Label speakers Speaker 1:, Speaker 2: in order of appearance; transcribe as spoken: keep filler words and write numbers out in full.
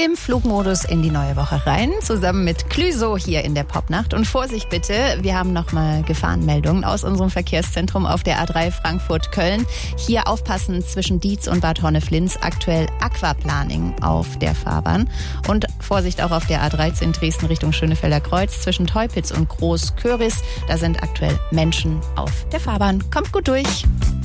Speaker 1: im Flugmodus in die neue Woche rein, zusammen mit Clüso hier in der Popnacht. Und Vorsicht bitte, wir haben nochmal Gefahrenmeldungen aus unserem Verkehrszentrum auf der A drei Frankfurt-Köln. Hier aufpassen zwischen Dietz und Bad Honneflins, aktuell Aquaplaning auf der Fahrbahn. Und Vorsicht auch auf der A dreizehn Dresden Richtung Schönefelder Kreuz zwischen Teupitz und Groß-Köris. Da sind aktuell Menschen auf der Fahrbahn. Kommt gut durch.